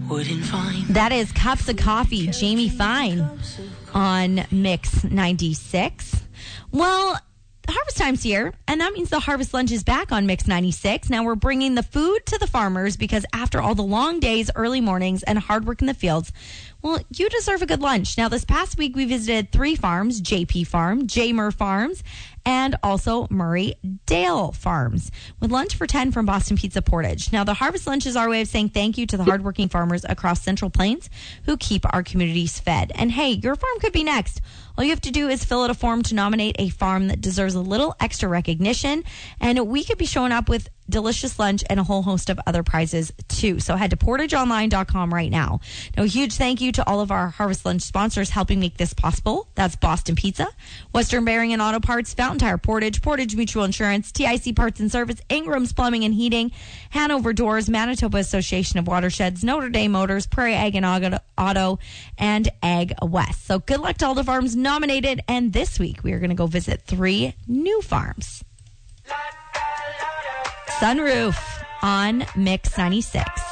wouldn't find. That is Cups of Coffee, Jamie Fine on Mix 96. Well, harvest time's here, and that means the Harvest Lunch is back on Mix 96. Now we're bringing the food to the farmers because after all the long days, early mornings, and hard work in the fields, well, you deserve a good lunch. Now, this past week, we visited 3 farms, JP Farm, Jamer Farms, and also Murray Dale Farms, with lunch for 10 from Boston Pizza Portage. Now, the Harvest Lunch is our way of saying thank you to the hardworking farmers across Central Plains who keep our communities fed. And hey, your farm could be next. All you have to do is fill out a form to nominate a farm that deserves a little extra recognition, and we could be showing up with delicious lunch and a whole host of other prizes too. So head to portageonline.com right now. Now, a huge thank you to all of our Harvest Lunch sponsors helping make this possible. That's Boston Pizza, Western Bearing and Auto Parts, Fountain Tire Portage, Portage Mutual Insurance, TIC Parts and Service, Ingram's Plumbing and Heating, Hanover Doors, Manitoba Association of Watersheds, Notre Dame Motors, Prairie Ag and Auto, and Ag West. So good luck to all the farms nominated, and this week we are going to go visit 3 new farms. Sunroof on Mix 96.